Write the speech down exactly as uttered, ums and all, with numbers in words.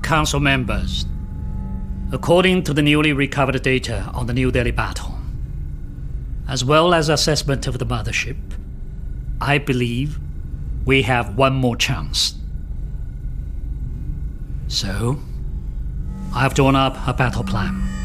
Council members, according to the newly recovered data on the New Delhi battle, as well as assessment of the mothership, I believe we have one more chance. So, I've drawn up a battle plan.